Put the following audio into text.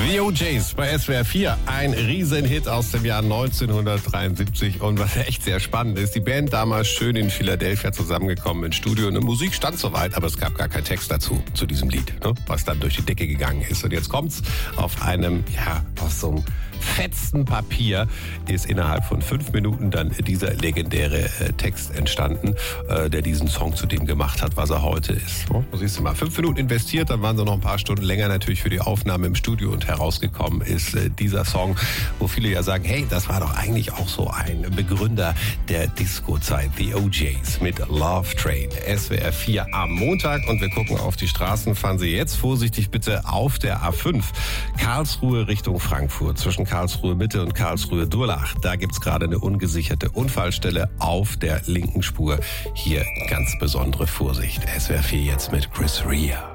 The OJs bei SWR 4, ein Riesenhit aus dem Jahr 1973 und was echt sehr spannend ist, die Band damals schön in Philadelphia zusammengekommen ins Studio und die Musik stand soweit, aber es gab gar keinen Text dazu, zu diesem Lied, ne, was dann durch die Decke gegangen ist und jetzt kommt's auf so einem fetzen Papier ist innerhalb von 5 Minuten dann dieser legendäre Text entstanden, der diesen Song zu dem gemacht hat, was er heute ist. Oh, siehst du mal, 5 Minuten investiert, dann waren sie noch ein paar Stunden länger natürlich für die Aufnahme im Studio und herausgekommen ist dieser Song, wo viele ja sagen, hey, das war doch eigentlich auch so ein Begründer der Disco-Zeit, The OJs mit Love Train. SWR 4 am Montag und wir gucken auf die Straßen. Fahren Sie jetzt vorsichtig bitte auf der A5 Karlsruhe Richtung Frankfurt zwischen Karlsruhe Mitte und Karlsruhe Durlach. Da gibt's gerade eine ungesicherte Unfallstelle auf der linken Spur. Hier ganz besondere Vorsicht. SWR 4 jetzt mit Chris Rea.